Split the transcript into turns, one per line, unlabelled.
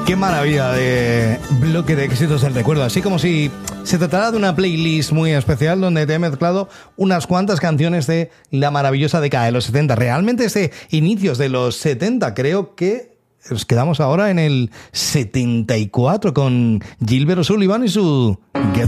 Qué maravilla de bloque de éxitos del recuerdo, así como si se tratara de una playlist muy especial donde te he mezclado unas cuantas canciones de la maravillosa década de los 70. Realmente es de inicios de los 70, creo que nos quedamos ahora en el 74 con Gilbert O'Sullivan y su Get